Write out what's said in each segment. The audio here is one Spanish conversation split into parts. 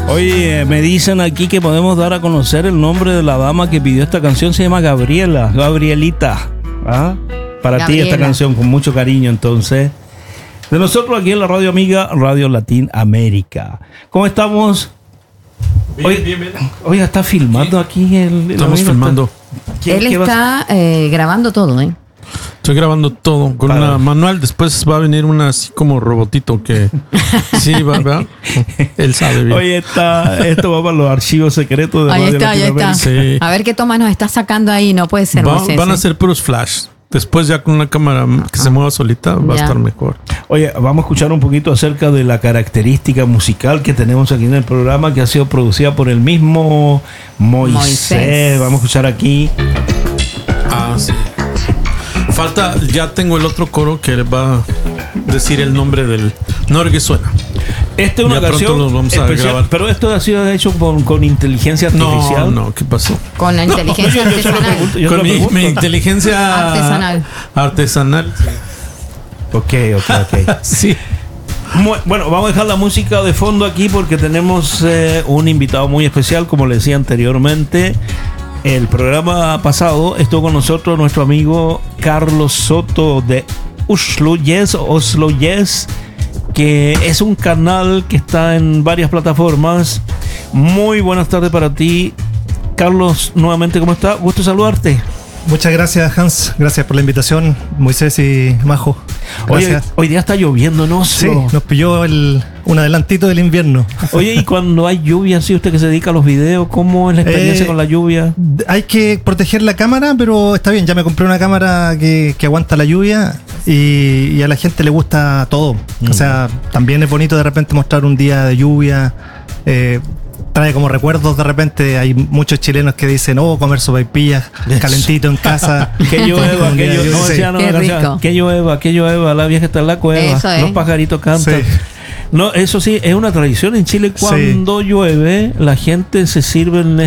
Oye, me dicen aquí que podemos dar a conocer el nombre de la dama que pidió esta canción. Se llama Gabriela, Gabrielita. ¿Ah? Para Gabriela. ti esta canción con mucho cariño, entonces. De nosotros aquí en la radio amiga, Radio Latin América. ¿Cómo estamos? Bien. Oiga, está filmando aquí el Estamos amigo, filmando. Él está grabando todo, ¿eh? Estoy grabando todo con Para. una manual. Después va a venir una así como robotito que sí va, ¿verdad? Él sabe bien. Oye, esto va para los archivos secretos de Ahí Radio está, Latinoamérica. Sí. A ver qué toma nos está sacando ahí. No puede ser, Moisés, Van a ¿eh? ser puros flash. Después ya con una cámara que se mueva solita va a Ya. estar mejor. Oye, vamos a escuchar un poquito acerca de la característica musical que tenemos aquí en el programa, que ha sido producida por el mismo Moisés. Vamos a escuchar aquí. Ah, sí. Falta, ya tengo el otro coro que va a decir el nombre del Norge Suena. Esta es una Ya pronto canción los vamos a especial, grabar. pero esto ha sido hecho con inteligencia artificial. No, ¿qué pasó? Con la inteligencia yo solo artesanal. pregunto, yo Con solo mi pregunto. inteligencia artesanal. Ok. Sí. Bueno, vamos a dejar la música de fondo aquí porque tenemos un invitado muy especial, como le decía anteriormente. El programa pasado estuvo con nosotros nuestro amigo Carlos Soto de Oslo Yes, que es un canal que está en varias plataformas. Muy buenas tardes para ti, Carlos. Nuevamente, ¿cómo está? Gusto saludarte. Muchas gracias, Hans. Gracias por la invitación, Moisés y Majo. Gracias. Hoy día está lloviendo en Sí, Oslo. nos pilló un adelantito del invierno. Oye, y cuando hay lluvia, ¿sí? Usted que se dedica a los videos, ¿cómo es la experiencia con la lluvia? Hay que proteger la cámara, pero está bien. Ya me compré una cámara que aguanta la lluvia y a la gente le gusta todo. O sea, también es bonito de repente mostrar un día de lluvia. Trae como recuerdos de repente. Hay muchos chilenos que dicen, comer sopaipillas calentito en casa. Que llueva, que llueva. No, Sí. decían una Qué canción, rico. que llueva, la vieja está en la cueva, Eso es. los pajaritos cantan. Sí. No, eso sí, es una tradición en Chile. Cuando llueve, la gente se sirve en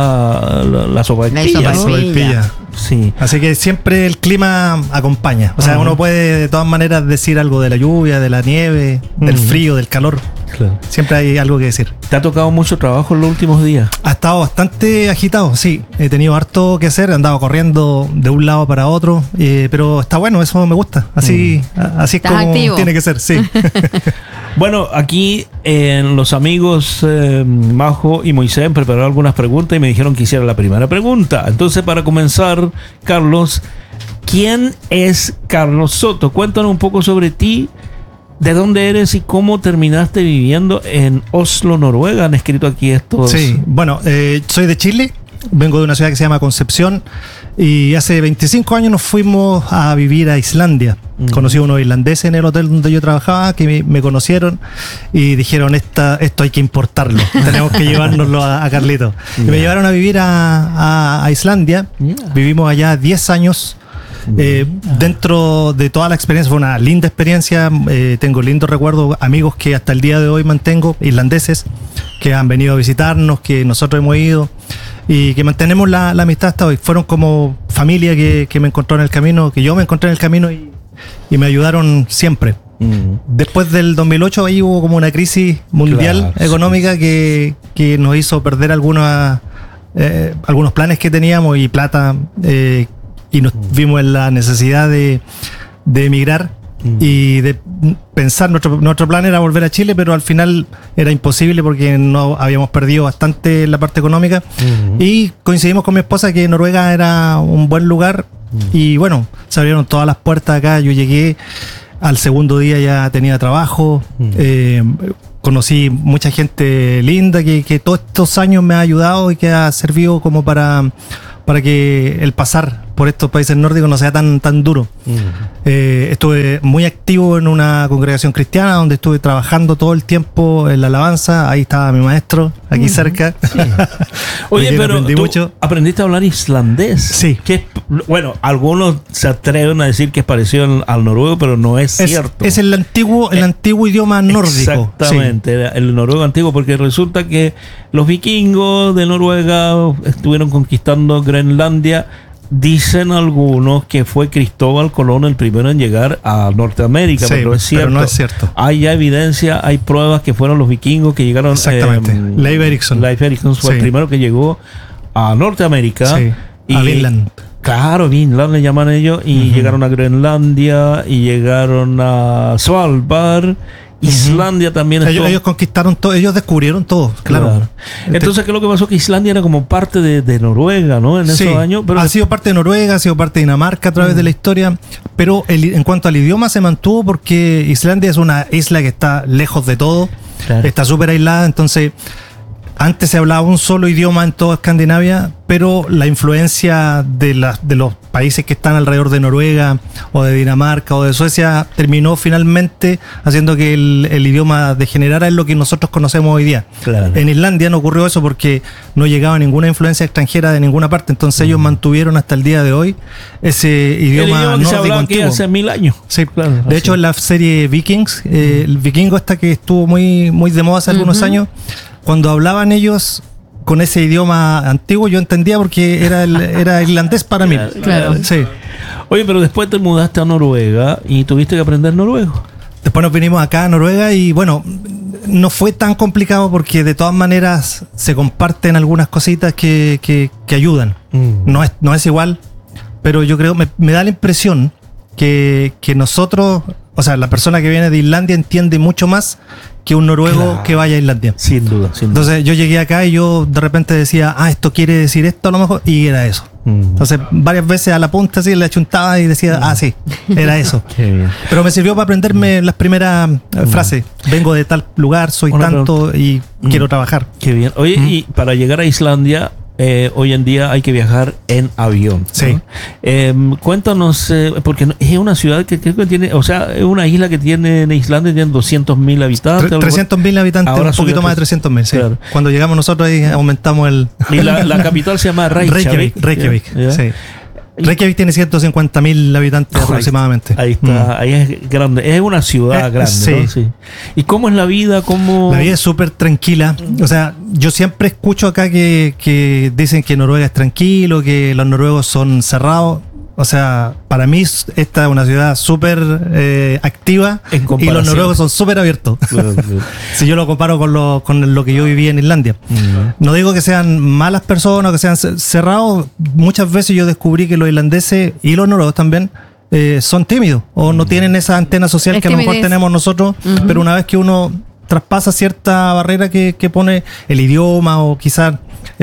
la sopaipilla, La ¿no? sopaipilla. Sí. Así que siempre el clima acompaña. O sea, uno puede de todas maneras decir algo de la lluvia, de la nieve, del frío, del calor. Claro. Siempre hay algo que decir. ¿Te ha tocado mucho trabajo en los últimos días? Ha estado bastante agitado, sí. He tenido harto que hacer, he andado corriendo de un lado para otro, pero está bueno, eso me gusta. Así es Estás como activo. tiene que ser, sí. Bueno, aquí los amigos Majo y Moisés prepararon algunas preguntas y me dijeron que hiciera la primera pregunta. Entonces, para comenzar, Carlos, ¿quién es Carlos Soto? Cuéntanos un poco sobre ti, de dónde eres y cómo terminaste viviendo en Oslo, Noruega. Han escrito aquí estos... Sí, bueno, soy de Chile, vengo de una ciudad que se llama Concepción y hace 25 años nos fuimos a vivir a Islandia. Conocí a unos irlandeses en el hotel donde yo trabajaba que me conocieron y dijeron, esto hay que importarlo, tenemos que llevárnoslo a Carlito. Y me llevaron a vivir a Islandia, vivimos allá 10 años. Dentro de toda la experiencia fue una linda experiencia, tengo lindos recuerdos, amigos que hasta el día de hoy mantengo, irlandeses que han venido a visitarnos, que nosotros hemos ido y que mantenemos la amistad hasta hoy. Fueron como familia que me encontró en el camino, que yo me encontré en el camino y me ayudaron siempre. Después del 2008 ahí hubo como una crisis mundial económica que nos hizo perder algunos planes que teníamos y plata, y nos vimos en la necesidad de emigrar y de pensar, nuestro plan era volver a Chile, pero al final era imposible porque no habíamos perdido bastante la parte económica y coincidimos con mi esposa que Noruega era un buen lugar y bueno, se abrieron todas las puertas acá. Yo llegué al segundo día, ya tenía trabajo, conocí mucha gente linda que todos estos años me ha ayudado y que ha servido como para que el pasar por estos países nórdicos no sea tan duro. Estuve muy activo en una congregación cristiana donde estuve trabajando todo el tiempo en la alabanza. Ahí estaba mi maestro, aquí cerca. Sí. Oye, pero aprendí tú mucho. aprendiste a hablar islandés. Sí. Que bueno, algunos se atreven a decir que es parecido al noruego, pero no es cierto. Es el antiguo idioma nórdico. Exactamente, sí. El noruego antiguo, porque resulta que los vikingos de Noruega estuvieron conquistando Groenlandia dicen algunos que fue Cristóbal Colón el primero en llegar a Norteamérica, sí, pero no es cierto. Hay ya evidencia, hay pruebas que fueron los vikingos que llegaron. Exactamente. Leif Erikson fue el primero que llegó a Norteamérica. Sí. Y, a Vinland. Claro, Vinland le llaman ellos, y llegaron a Groenlandia, y llegaron a Svalbard. Islandia también. Ellos conquistaron todo, ellos descubrieron todo, claro. Entonces, ¿qué es lo que pasó? Que Islandia era como parte de Noruega, ¿no? En esos años. Pero ha sido parte de Noruega, ha sido parte de Dinamarca a través de la historia, pero en cuanto al idioma se mantuvo porque Islandia es una isla que está lejos de todo, está súper aislada, entonces antes se hablaba un solo idioma en toda Escandinavia, pero la influencia de los países que están alrededor de Noruega o de Dinamarca o de Suecia terminó finalmente haciendo que el idioma degenerara en lo que nosotros conocemos hoy día. Claro. En Islandia no ocurrió eso porque no llegaba ninguna influencia extranjera de ninguna parte, entonces ellos mantuvieron hasta el día de hoy ese idioma que se hablaba aquí antiguo. hace 1000 años. Sí, claro. De hecho, en la serie Vikings, el vikingo que estuvo muy, muy de moda hace algunos años, cuando hablaban ellos con ese idioma antiguo, yo entendía porque era irlandés para mí. Claro. Sí. Oye, pero después te mudaste a Noruega y tuviste que aprender noruego. Después nos vinimos acá a Noruega y bueno, no fue tan complicado porque de todas maneras se comparten algunas cositas que ayudan. No es igual, pero yo creo, me da la impresión que nosotros, o sea, la persona que viene de Islandia entiende mucho más que un noruego que vaya a Islandia. Sin duda. Entonces yo llegué acá y yo de repente decía, esto quiere decir esto a lo mejor, y era eso. Entonces varias veces a la punta así le achuntaba y decía, sí, era eso. Qué bien. Pero me sirvió para aprenderme las primeras frases. Vengo de tal lugar, soy tanto y quiero trabajar. Qué bien. Oye, y para llegar a Islandia, hoy en día hay que viajar en avión, ¿no? Sí. Cuéntanos, porque es una ciudad que creo que tiene, o sea, es una isla que tiene en Islandia, tiene 200.000 habitantes. 300.000 habitantes, ahora un poquito más de 300.000, sí. Claro. Cuando llegamos nosotros ahí aumentamos el... Y la capital se llama Reykjavik. Reykjavik, ¿Ya? sí. Reykjavik tiene 150.000 habitantes aproximadamente. Ahí está, ahí es grande. Es una ciudad grande, sí. ¿no? Sí. ¿Y cómo es la vida? La vida es súper tranquila. O sea, yo siempre escucho acá que dicen que Noruega es tranquilo, que los noruegos son cerrados. O sea, para mí esta es una ciudad súper activa y los noruegos son súper abiertos. Claro. Si yo lo comparo con lo que yo vivía en Islandia. No digo que sean malas personas, que sean cerrados. Muchas veces yo descubrí que los islandeses y los noruegos también son tímidos o no tienen esa antena social que a lo mejor tenemos nosotros, pero una vez que uno traspasa cierta barrera que pone el idioma o quizás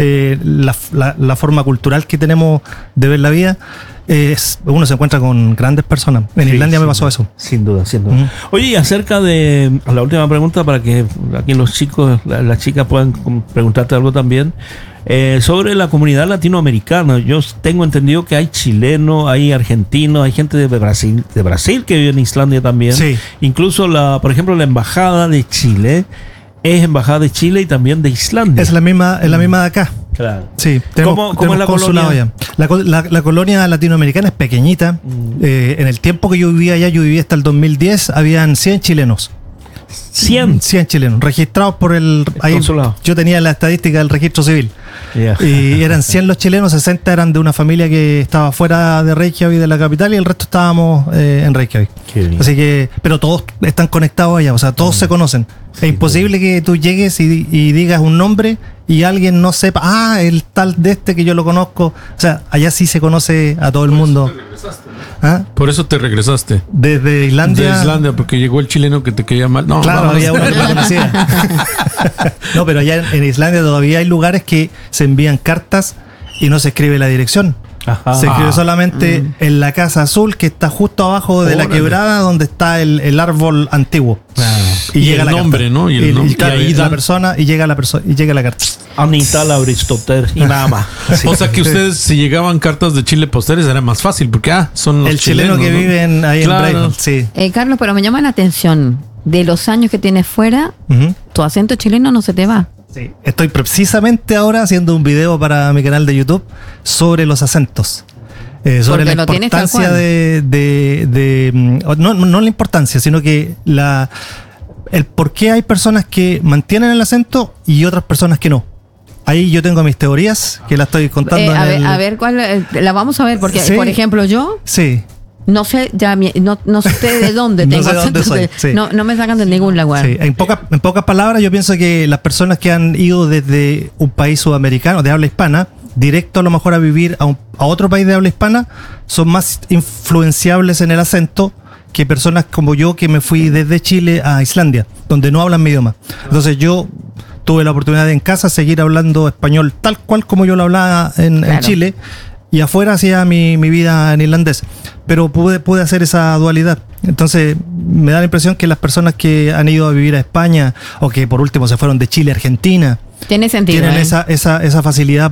la forma cultural que tenemos de ver la vida, uno se encuentra con grandes personas. En Islandia me pasó eso. Sin duda. Oye, y acerca de la última pregunta, para que aquí los chicos, las chicas puedan preguntarte algo también, sobre la comunidad latinoamericana. Yo tengo entendido que hay chilenos, hay argentinos, hay gente de Brasil que vive en Islandia también. Sí. Incluso por ejemplo, la embajada de Chile es embajada de Chile y también de Islandia. Es la misma de acá. Claro. Sí, ¿Cómo es la consulado colonia? Allá. La colonia latinoamericana es pequeñita. En el tiempo que yo vivía allá, yo vivía hasta el 2010, habían 100 chilenos. 100 chilenos registrados por el consulado. Yo tenía la estadística del registro civil. Y eran 100 los chilenos, 60 eran de una familia que estaba fuera de Reykjavik, de la capital, y el resto estábamos en Reykjavik. Así que, pero todos están conectados allá, o sea, todos se conocen. Es imposible que tú llegues y digas un nombre y alguien no sepa, el tal de este que yo lo conozco. O sea, allá sí se conoce a todo el mundo. Por eso te regresaste. Desde Islandia. De Islandia, porque llegó el chileno que te quería mal. No, claro, había uno que lo conocía. No, pero allá en Islandia todavía hay lugares que se envían cartas y no se escribe la dirección. Ajá. Se escribe solamente en la casa azul que está justo abajo de la quebrada donde está el árbol antiguo. Y llega el nombre, carta, ¿no? Y ahí la persona y llega la carta. Anita Lauristoter y nada más. Sí. O sea que ustedes, si llegaban cartas de Chile Posteres, era más fácil porque son los el chileno que vive ahí en Bremen. Sí. Carlos, pero me llama la atención de los años que tienes fuera, tu acento chileno no se te va. Sí, estoy precisamente ahora haciendo un video para mi canal de YouTube sobre los acentos. Sobre la importancia no la importancia, sino que el por qué hay personas que mantienen el acento y otras personas que no. ahí yo tengo mis teorías que las estoy contando. A ver, ¿cuál? La vamos a ver, porque, Sí. por ejemplo, yo Sí. no sé, no sé de dónde No tengo sé de dónde acento, soy, sí. no me sacan de ningún lugar. Sí, en pocas palabras, yo pienso que las personas que han ido desde un país sudamericano de habla hispana, directo a lo mejor a vivir a otro país de habla hispana, son más influenciables en el acento que personas como yo que me fui desde Chile a Islandia, donde no hablan mi idioma. Entonces yo tuve la oportunidad de en casa seguir hablando español tal cual como yo lo hablaba en Chile, y afuera hacía mi vida en irlandés. Pero pude hacer esa dualidad. Entonces me da la impresión que las personas que han ido a vivir a España, o que por último se fueron de Chile a Argentina, Tiene sentido. tienen esa facilidad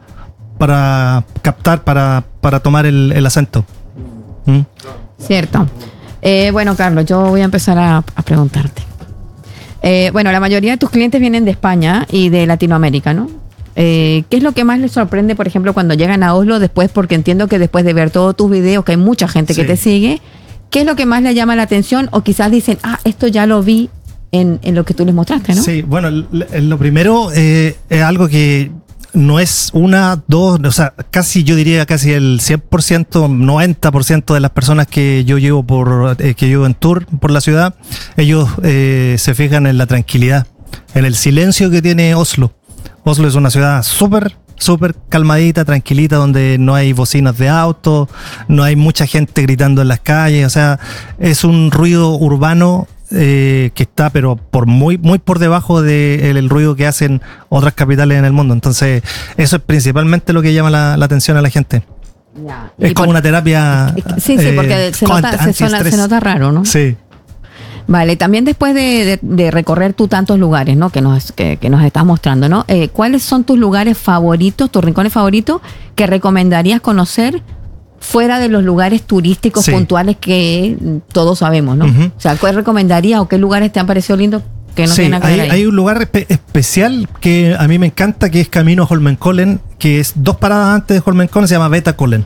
para captar, para tomar el acento. ¿Mm? Cierto. Bueno, Carlos, yo voy a empezar a preguntarte. Bueno, la mayoría de tus clientes vienen de España y de Latinoamérica, ¿no? ¿Qué es lo que más les sorprende, por ejemplo, cuando llegan a Oslo después? Porque entiendo que después de ver todos tus videos, que hay mucha gente que Sí. te sigue, ¿qué es lo que más les llama la atención? O quizás dicen, esto ya lo vi en lo que tú les mostraste, ¿no? Sí, bueno, lo primero es algo que no es una, dos, o sea, yo diría casi el 100%, 90% de las personas que yo llevo que llevo en tour por la ciudad, ellos se fijan en la tranquilidad, en el silencio que tiene Oslo. Oslo es una ciudad súper calmadita, tranquilita, donde no hay bocinas de auto, no hay mucha gente gritando en las calles, o sea, es un ruido urbano que está pero muy por debajo del ruido que hacen otras capitales en el mundo. Entonces eso es principalmente lo que llama la atención a la gente. Ya. Es Y como una terapia Sí, porque se nota raro, ¿no? Sí. Vale, también después de recorrer tú tantos lugares, ¿no? Que nos estás mostrando, ¿no? ¿Cuáles son tus lugares favoritos, tus rincones favoritos que recomendarías conocer fuera de los lugares turísticos Sí. puntuales que todos sabemos, ¿no? Ujú. O sea, ¿cuál recomendarías o qué lugares te han parecido lindos que no Sí, tienen nada que ver ahí? hay un lugar especial que a mí me encanta, que es camino a Holmenkollen, que es 2 paradas antes de Holmenkollen, se llama Betakollen.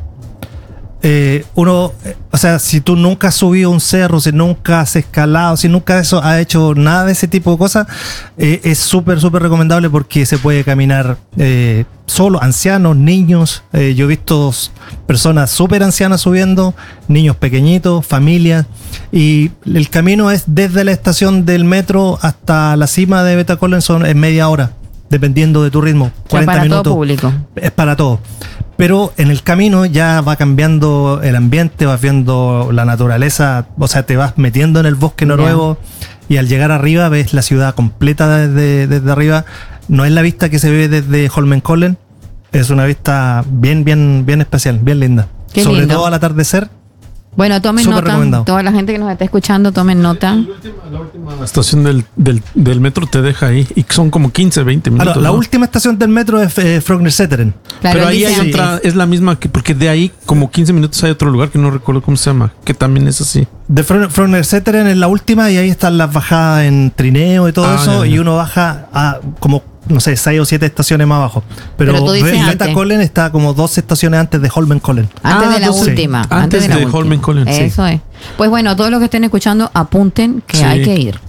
O sea, si tú nunca has subido un cerro, si nunca has escalado, si nunca has hecho nada de ese tipo de cosas, es súper recomendable porque se puede caminar solo, ancianos, niños. Yo he visto personas súper ancianas subiendo, niños pequeñitos, familias, y el camino es desde la estación del metro hasta la cima de Betakollen, en media hora, dependiendo de tu ritmo. O sea, 40 para minutos. todo público. Es para todo. Pero en el camino ya va cambiando el ambiente, vas viendo la naturaleza, o sea, te vas metiendo en el bosque noruego, y al llegar arriba ves la ciudad completa desde arriba. No es la vista que se ve desde Holmenkollen, es una vista bien especial, bien linda. Qué Sobre lindo. todo al atardecer. Bueno, tomen Súper nota. recomendado. Toda la gente que nos está escuchando, tomen nota. La última estación del metro te deja ahí y son como 15, 20 minutos. La ¿no? última estación del metro es Frognerseteren. Claro, Pero ahí dice hay antes. otra, es la misma, porque de ahí como 15 minutos hay otro lugar que no recuerdo cómo se llama, que también es así. De Frognerseteren es la última, y ahí están las bajadas en trineo y todo eso, ya. y uno baja a como, no sé, 6 o 7 estaciones más abajo. Pero tú dices antes. Betakollen está como 2 estaciones antes de Holmenkollen. Antes de la entonces, última. antes de Holmenkollen, sí. Eso es. Pues bueno, todos los que estén escuchando, apunten que Sí. hay que ir.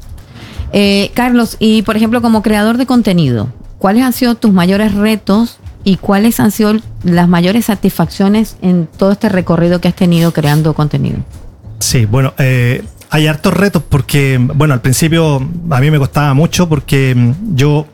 Carlos, y por ejemplo, como creador de contenido, ¿cuáles han sido tus mayores retos y cuáles han sido las mayores satisfacciones en todo este recorrido que has tenido creando contenido? Sí, bueno, hay hartos retos porque, bueno, al principio a mí me costaba mucho porque yo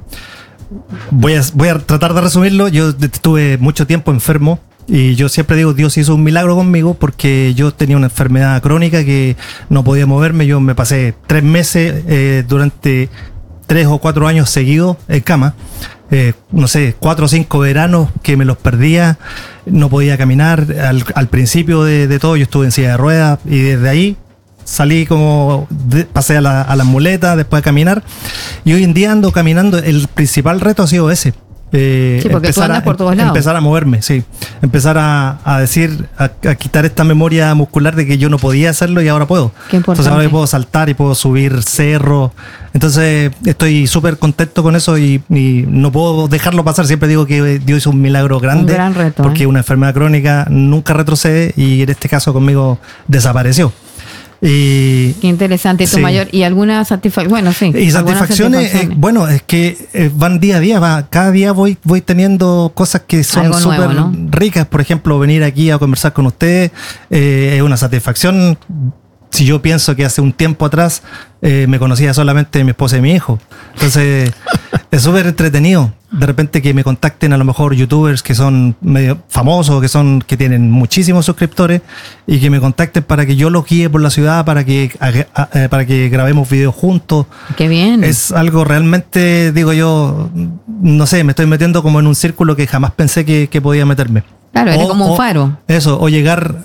voy a tratar de resumirlo. Yo estuve mucho tiempo enfermo y yo siempre digo, Dios hizo un milagro conmigo porque yo tenía una enfermedad crónica que no podía moverme. Yo me pasé 3 meses durante 3 o 4 años seguidos en cama. No sé, 4 o 5 veranos que me los perdía, no podía caminar. Al principio de todo yo estuve en silla de ruedas y desde ahí salí pasé a las muletas, después a caminar, y hoy en día ando caminando. El principal reto ha sido ese. Porque tú andas por todos lados. Empezar a moverme, sí. Empezar a quitar esta memoria muscular de que yo no podía hacerlo y ahora puedo. Qué importante. Entonces ahora yo puedo saltar y puedo subir cerros. Entonces estoy súper contento con eso y no puedo dejarlo pasar. Siempre digo que Dios hizo un milagro grande. Un gran reto, porque una enfermedad crónica nunca retrocede y en este caso conmigo desapareció. Y Qué interesante. Tu sí. mayor y alguna satisfacción. Bueno, sí. Y algunas satisfacciones, bueno, es que van día a día, cada día voy teniendo cosas que son Algo nuevo, súper ¿no? ricas. Por ejemplo, venir aquí a conversar con ustedes es una satisfacción. Si yo pienso que hace un tiempo atrás me conocía solamente mi esposa y mi hijo. Entonces, es súper entretenido. De repente que me contacten a lo mejor youtubers que son medio famosos, que tienen muchísimos suscriptores, y que me contacten para que yo los guíe por la ciudad, para que grabemos videos juntos. Qué bien. Es algo realmente, digo yo, no sé, me estoy metiendo como en un círculo que jamás pensé que podía meterme. Claro, eres como un faro. Eso, o llegar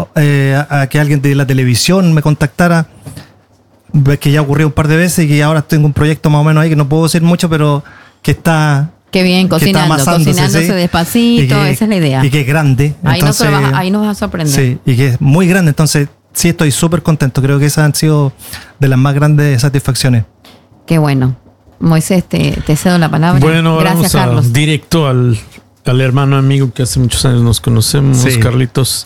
a que alguien de la televisión me contactara. Ves que ya ocurrió un par de veces y que ahora tengo un proyecto más o menos ahí que no puedo decir mucho, pero que está... Qué bien, que está cocinándose ¿sí? despacito, esa es la idea. Y que es grande. Ahí nos vas a sorprender. Sí, y que es muy grande, entonces sí estoy súper contento. Creo que esas han sido de las más grandes satisfacciones. Qué bueno. Moisés, te cedo la palabra. Bueno, gracias, vamos Carlos. directo al hermano amigo que hace muchos años nos conocemos, Sí. Carlitos.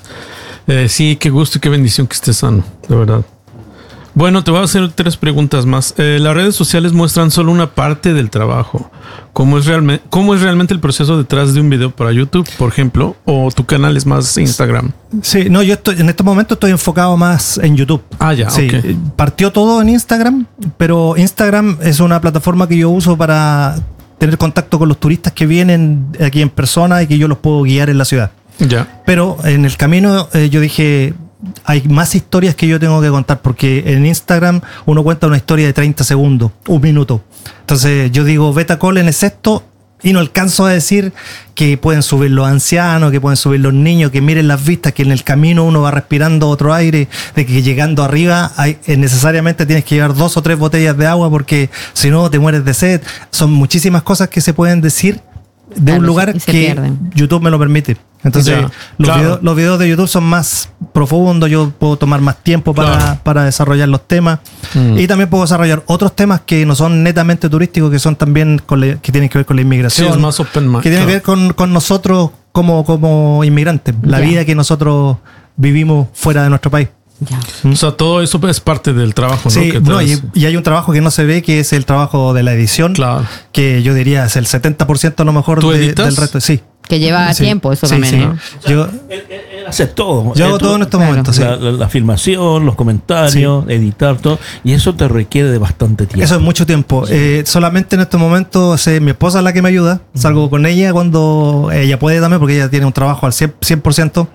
Sí, qué gusto y qué bendición que estés sano, de verdad. Bueno, te voy a hacer 3 preguntas más. Las redes sociales muestran solo una parte del trabajo. ¿Cómo es realmente el proceso detrás de un video para YouTube, por ejemplo? ¿O tu canal es más Instagram? Sí, no, yo en estos momentos estoy enfocado más en YouTube. Ah, ya, Sí, ok. partió todo en Instagram, pero Instagram es una plataforma que yo uso para tener contacto con los turistas que vienen aquí en persona y que yo los puedo guiar en la ciudad. Ya. Pero en el camino yo dije, hay más historias que yo tengo que contar, porque en Instagram uno cuenta una historia de 30 segundos, un minuto. Entonces yo digo, Beta Colen es esto, y no alcanzo a decir que pueden subir los ancianos, que pueden subir los niños, que miren las vistas, que en el camino uno va respirando otro aire, de que llegando arriba necesariamente tienes que llevar 2 o 3 botellas de agua, porque si no te mueres de sed. Son muchísimas cosas que se pueden decir de Claro, un lugar y se que pierden. YouTube me lo permite. Entonces, Ya, los, claro. los videos de YouTube son más profundos, yo puedo tomar más tiempo Claro. para desarrollar los temas. Y también puedo desarrollar otros temas que no son netamente turísticos, que son también que tienen que ver con la Sí, inmigración, es más open mind. que tienen claro. que ver con nosotros como inmigrantes, la Ya. vida que nosotros vivimos fuera de nuestro país. Ya. O sea, todo eso es parte del trabajo, ¿no? Sí, Que no, traes. y hay un trabajo que no se ve, que es el trabajo de la edición, Claro. que yo diría es el 70% a lo mejor ¿Tú editas? del resto. Sí. Que lleva Sí, tiempo, eso sí, también, sí. ¿no? Yo Él hace todo. yo hago Tú- todo en estos claro. momentos. Sí. la filmación, los comentarios, editar todo. Y eso te requiere de bastante tiempo. Eso es mucho tiempo. Solamente en estos momentos mi esposa es la que me ayuda. Salgo con ella cuando ella puede también, porque ella tiene un trabajo al 100%.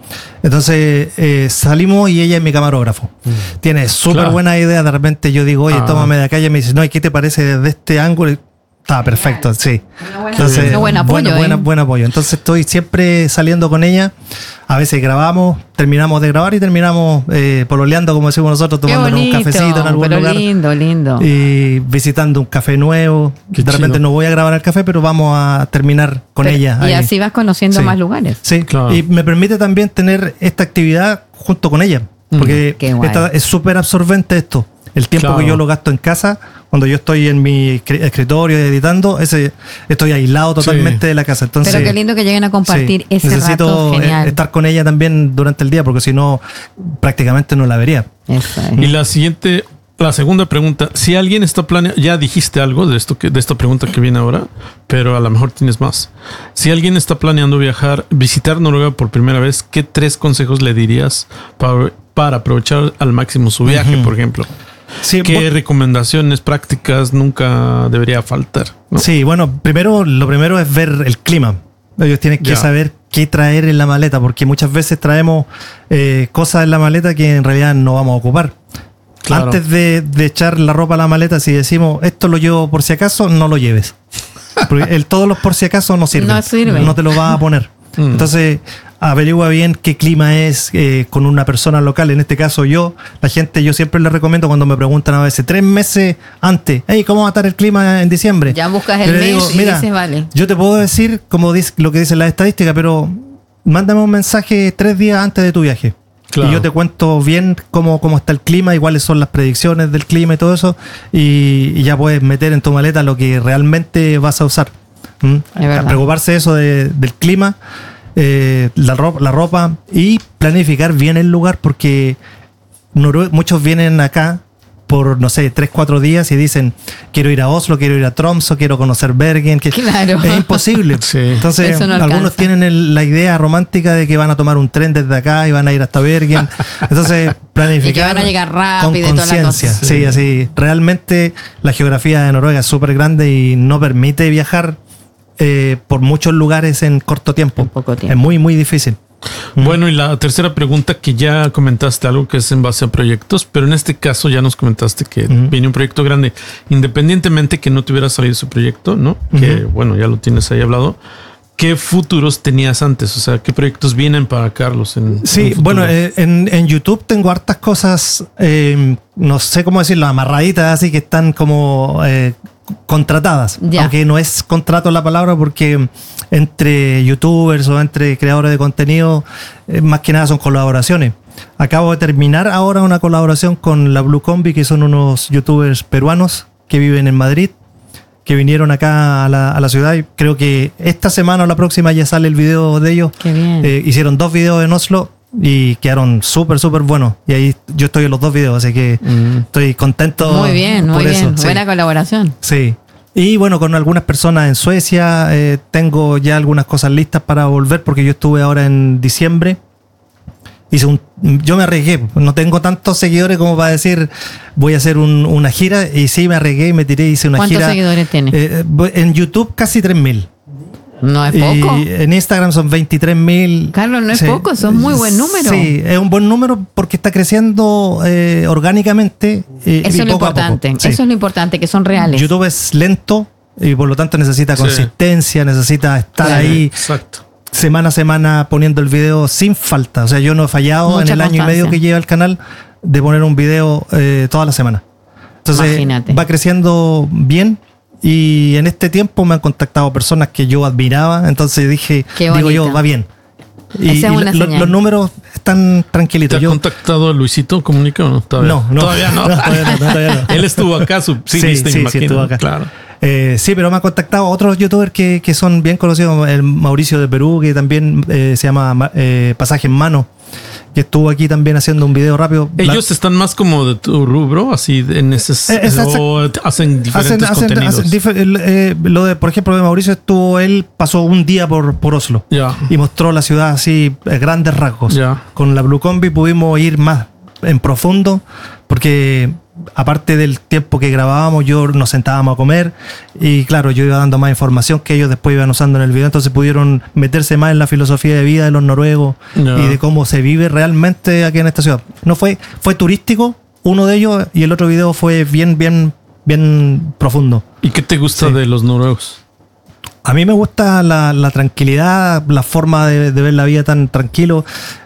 Entonces salimos y ella es mi camarógrafo. Tiene súper Claro. buena idea. De repente yo digo, oye, Ah. tómame de acá. Y ella me dice, no, ¿y qué te parece desde este ángulo? Está perfecto, sí. Qué buen apoyo, buen apoyo. Entonces estoy siempre saliendo con ella. A veces grabamos, terminamos de grabar y terminamos pololeando, como decimos nosotros, Qué tomándonos bonito, un cafecito en algún pero lugar. lindo. Y visitando un café nuevo. Qué De repente chido. no voy a grabar al café, pero vamos a terminar con Pero- ella. Y ahí. así vas conociendo Sí. más lugares. Sí, Claro. y me permite también tener esta actividad junto con ella. Porque Qué guay. es súper absorbente esto. El tiempo Claro. que yo lo gasto en casa, cuando yo estoy en mi escritorio editando, estoy aislado totalmente Sí. de la casa. Entonces, Pero qué lindo que lleguen a compartir sí, ese necesito rato genial. estar con ella también durante el día, porque si no, prácticamente no la vería. Eso es. Y la segunda pregunta, si alguien está planeando, ya dijiste algo de esta pregunta que viene ahora, pero a lo mejor tienes más. Si alguien está planeando visitar Noruega por primera vez, ¿qué 3 consejos le dirías para aprovechar al máximo su viaje, por ejemplo? Sí, ¿Qué recomendaciones prácticas nunca debería faltar? ¿no? Sí, bueno, lo primero es ver el clima. Ellos tienen que Ya. saber qué traer en la maleta, porque muchas veces traemos cosas en la maleta que en realidad no vamos a ocupar. Claro. Antes de echar la ropa a la maleta, si decimos esto lo llevo por si acaso, no lo lleves. Porque todos los por si acaso no sirven. No sirven. No te lo vas a poner. Entonces, averigua bien qué clima es con una persona local. En este caso, yo siempre les recomiendo cuando me preguntan a veces 3 meses antes, hey, ¿cómo va a estar el clima en diciembre? Ya buscas Yo el le mes digo, y mira, dices, vale. yo te puedo decir como dice lo que dicen las estadísticas, pero mándame un mensaje 3 días antes de tu viaje. Claro. Y yo te cuento bien cómo está el clima y cuáles son las predicciones del clima y todo eso. Y ya puedes meter en tu maleta lo que realmente vas a usar. ¿Mm? Es verdad. Preocuparse eso del clima, la ropa y planificar bien el lugar, porque muchos vienen acá por, no sé, 3-4 días y dicen, quiero ir a Oslo, quiero ir a Tromsø, quiero conocer Bergen. Claro. Es imposible. Sí. Entonces, Eso no algunos alcanza. tienen la idea romántica de que van a tomar un tren desde acá y van a ir hasta Bergen. Entonces, planificar Y que van a llegar rápido y con toda la conciencia. cosa. Sí, así. Realmente la geografía de Noruega es súper grande y no permite viajar por muchos lugares en corto tiempo. En poco tiempo. Es muy, muy difícil. Bueno, y la tercera pregunta, que ya comentaste algo que es en base a proyectos, pero en este caso ya nos comentaste que viene un proyecto grande, independientemente que no te hubiera salido ese proyecto, ¿no? Que bueno, ya lo tienes ahí hablado. ¿Qué futuros tenías antes? O sea, ¿qué proyectos vienen para Carlos? Sí, bueno, en YouTube tengo hartas cosas, no sé cómo decirlo, amarraditas, así que están como contratadas. Ya. Aunque no es contrato la palabra, porque entre youtubers o entre creadores de contenido, más que nada son colaboraciones. Acabo de terminar ahora una colaboración con la Blue Combi, que son unos youtubers peruanos que viven en Madrid, que vinieron acá a la ciudad, y creo que esta semana o la próxima ya sale el video de ellos. Qué bien. Hicieron 2 videos en Oslo y quedaron súper buenos, y ahí yo estoy en los 2 videos, así que estoy contento. Muy bien, muy por bien. eso, sí. Buena colaboración. Sí. Y bueno, con algunas personas en Suecia tengo ya algunas cosas listas para volver, porque yo estuve ahora en diciembre. Yo me arriesgué, no tengo tantos seguidores como para decir voy a hacer una gira, y sí me arriesgué y me tiré, hice una gira. ¿Cuántos seguidores tiene? En YouTube casi 3.000. No es poco. Y en Instagram son 23.000. Carlos, no es poco, eso es muy buen número. Sí, es un buen número porque está creciendo orgánicamente. Eso es y lo poco a poco. importante. Sí. Eso es lo importante, que son reales. YouTube es lento y por lo tanto necesita Sí. consistencia, necesita estar Claro. ahí Exacto. semana a semana poniendo el video sin falta. O sea, yo no he fallado Mucha en el año y constancia. medio que lleva el canal de poner un video toda la semana. Entonces Imagínate. va creciendo bien. Y en este tiempo me han contactado personas que yo admiraba, entonces Qué digo yo, bonito. va bien. Y, Esa es una señal. los números están ¿Te tranquilitos. ha Yo, contactado Luisito Comunica o no? Todavía no, Todavía no. todavía no. Él estuvo acá, sí, viste, sí, imagino. estuvo acá. Claro. Sí, pero me han contactado otros youtubers que son bien conocidos, el Mauricio de Perú, que también se llama Pasaje en Mano, que estuvo aquí también haciendo un video rápido. Ellos están más como de tu rubro, así en ese o hacen diferentes contenidos. Lo de, por ejemplo, de Mauricio él pasó un día por Oslo Ya. y mostró la ciudad así, grandes rasgos. Ya. Con la Blue Combi pudimos ir más en profundo, porque aparte del tiempo que grabábamos, nos sentábamos a comer y claro, yo iba dando más información que ellos después iban usando en el video, entonces pudieron meterse más en la filosofía de vida de los noruegos Ya. y de cómo se vive realmente aquí en esta ciudad. No fue turístico uno de ellos, y el otro video fue bien profundo. ¿Y qué te gusta Sí. de los noruegos? A mí me gusta la tranquilidad, la forma de ver la vida tan tranquilo,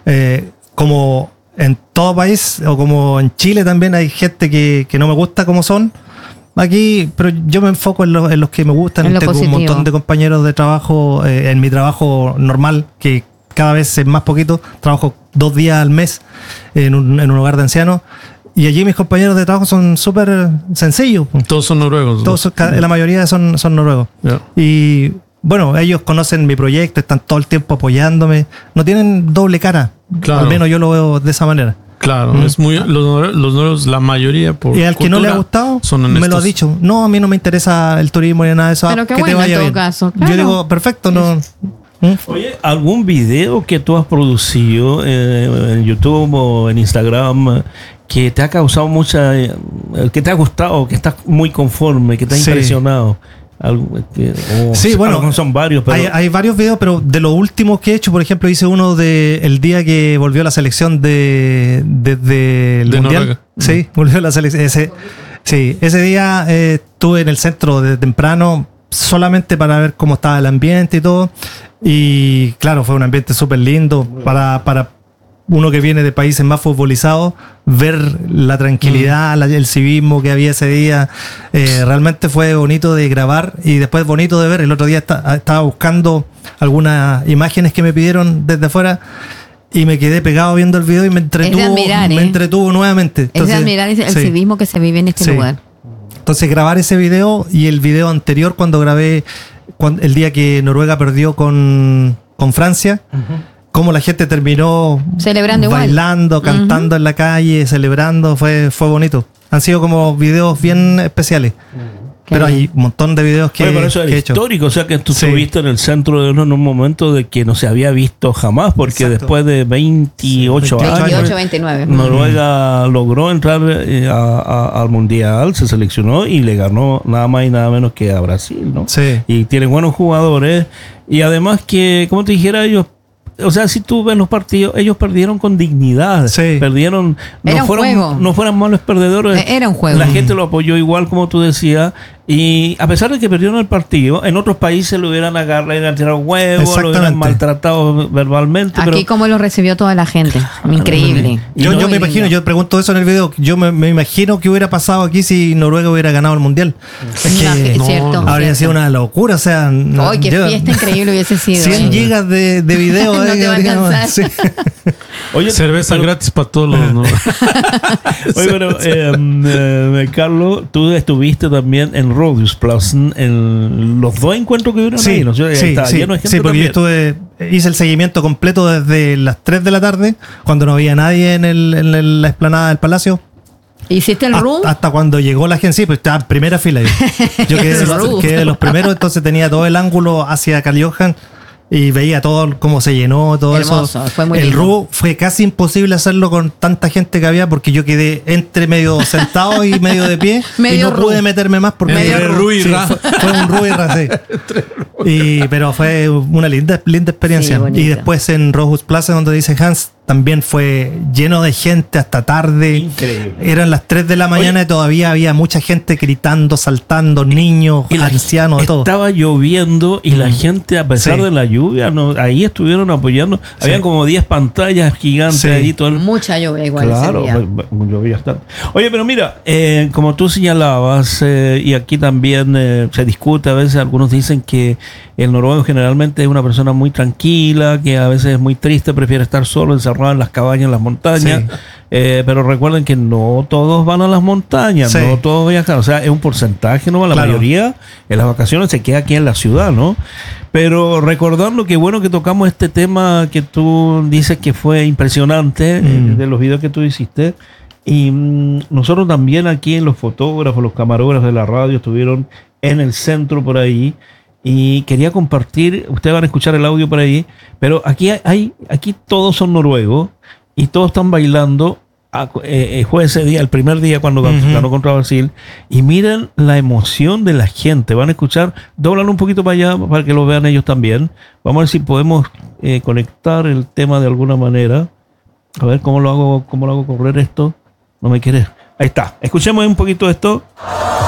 como en todo país, o como en Chile también hay gente que no me gusta como son. Aquí, pero yo me enfoco en los que me gustan. En lo Tengo positivo. un montón de compañeros de trabajo en mi trabajo normal, que cada vez es más poquito. Trabajo 2 días al mes en un hogar de ancianos. Y allí mis compañeros de trabajo son súper sencillos. Todos son noruegos. ¿no? La mayoría son noruegos. Ya. Y bueno, ellos conocen mi proyecto, están todo el tiempo apoyándome. No tienen doble cara. Claro. Al menos yo lo veo de esa manera. Claro, es muy los noruegos, la mayoría por Y al que no le ha cultura, gustado, son me lo ha honestos. dicho. No, a mí no me interesa el turismo ni nada de eso. Pero qué que te bueno, vaya en todo bien. caso, Yo claro. digo, perfecto, no. Oye, ¿algún video que tú has producido en YouTube o en Instagram que te ha causado que te ha gustado, que estás muy conforme, que te ha Sí. impresionado? Sí, bueno, son varios, pero hay varios videos, pero de los últimos que he hecho, por ejemplo, hice uno de el día que volvió la selección del Mundial. Noruega. Sí, volvió la selección. Ese día estuve en el centro de temprano solamente para ver cómo estaba el ambiente y todo. Y claro, fue un ambiente súper lindo para uno que viene de países más futbolizados, ver la tranquilidad, el civismo que había ese día. Realmente fue bonito de grabar y después bonito de ver. El otro día estaba buscando algunas imágenes que me pidieron desde afuera y me quedé pegado viendo el video y me entretuvo, admirar, me entretuvo nuevamente. Es de admirar el sí. civismo que se vive en este Sí. lugar. Entonces grabar ese video y el video anterior cuando grabé el día que Noruega perdió con Francia, cómo la gente terminó Celebrando igual. bailando, cantando en la calle, celebrando, fue bonito. Han sido como videos bien especiales. Pero hay un montón de videos que, Oye, pero eso que he es hecho. histórico, o sea que tú Sí. estuviste en el centro de uno en un momento de que no se había visto jamás, porque Exacto. después de 28 años 28, 29. Noruega logró entrar al Mundial, se seleccionó y le ganó nada más y nada menos que a Brasil, ¿no? Sí. Y tienen buenos jugadores y además que, como te dijera, ellos, o sea, si tú ves los partidos, ellos perdieron con dignidad, Sí. perdieron, Era un juego. no fueran malos perdedores. Era un juego. La gente lo apoyó igual, como tú decías, y a pesar de que perdieron el partido, en otros países lo hubieran agarrado, le hubieran tirado huevos, lo hubieran Exactamente. maltratado verbalmente. Aquí pero, como lo recibió toda la gente. Increíble. Y Yo no- me imagino, yo pregunto eso en el video, yo me imagino que hubiera pasado aquí si Noruega hubiera ganado el Mundial. Es que Es cierto. habría sido una locura, o sea... ¡Ay, qué fiesta increíble hubiese sido! 100 gigas de video. No te va a digamos, alcanzar. sí. Oye, Cerveza pero- gratis para todos los. ¿no? Oye, pero Carlos, tú estuviste también en Rhodes Plus, en los dos encuentros que hubieron ahí, Sí, ¿no? Ahí sí, está sí, lleno de gente sí, porque también. hice el seguimiento completo desde las 3 de la tarde, cuando no había nadie en la explanada del Palacio, ¿Hiciste el room? hasta cuando llegó la gente, sí, pues estaba en primera fila. Yo quedé de los primeros, entonces tenía todo el ángulo hacia Karl Johan y veía todo cómo se llenó, todo Hermoso, eso. fue muy el lindo. RU fue casi imposible hacerlo con tanta gente que había porque yo quedé entre medio sentado y medio de pie y Medio no RU. pude meterme más porque Entre RU y sí, Ra. fue un RU y Ra, sí. Pero fue una linda experiencia. Sí, bonito. Y después en Rohus Plaza, donde dice Hans, también fue lleno de gente hasta tarde. Increíble. Eran las 3 de la mañana y todavía había mucha gente gritando, saltando, niños, Y la- ancianos, de todo. Estaba lloviendo y la gente, a pesar Sí. de la lluvia, ahí estuvieron apoyando. Habían como 10 pantallas gigantes Sí. ahí. Todo el, Mucha lluvia igual Claro, ese día. llovía bastante. Oye, pero mira, como tú señalabas, y aquí también se discute, a veces algunos dicen que el noruego generalmente es una persona muy tranquila, que a veces es muy triste, prefiere estar solo, encerrado en las cabañas, en las montañas. Sí. Pero recuerden que no todos van a las montañas, Sí. no todos viajan, o sea, es un porcentaje, ¿no? La Claro. mayoría en las vacaciones se queda aquí en la ciudad, ¿no? Pero recordando que bueno que tocamos este tema que tú dices que fue impresionante, de los videos que tú hiciste, y nosotros también aquí en los fotógrafos, los camarógrafos de la radio estuvieron en el centro por ahí, y quería compartir, ustedes van a escuchar el audio por ahí, pero aquí todos son noruegos y todos están bailando. Fue ese día, el primer día cuando ganó contra Brasil, y miren la emoción de la gente. Van a escuchar, doblan un poquito para allá para que lo vean ellos también. Vamos a ver si podemos conectar el tema de alguna manera. A ver cómo lo hago correr esto. No me quieres. Ahí está. Escuchemos un poquito esto.